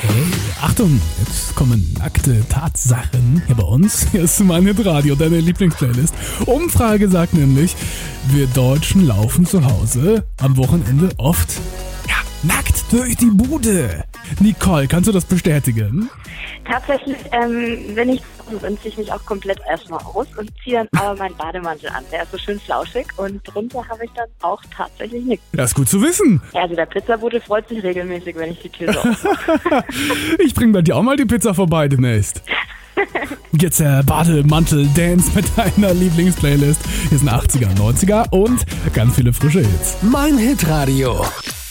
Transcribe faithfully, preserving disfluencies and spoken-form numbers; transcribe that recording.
Hey, Achtung, jetzt kommen nackte Tatsachen hier bei uns. Hier ist mein Hitradio, deine Lieblingsplaylist. Umfrage sagt nämlich, wir Deutschen laufen zu Hause am Wochenende oft, ja, nackt durch die Bude. Nicole, kannst du das bestätigen? Tatsächlich, ähm, wenn ich zu Hause bin, ziehe ich mich auch komplett erstmal aus und ziehe dann aber meinen Bademantel an. Der ist so schön flauschig und drunter habe ich dann auch tatsächlich nichts. Das ist gut zu wissen. Ja, also der Pizzabote freut sich regelmäßig, wenn ich die Tür so aufmache. Ich bring bei dir auch mal die Pizza vorbei demnächst. Jetzt der Bademantel-Dance mit deiner Lieblingsplaylist. Hier sind achtziger, neunziger und ganz viele frische Hits. Mein Hitradio.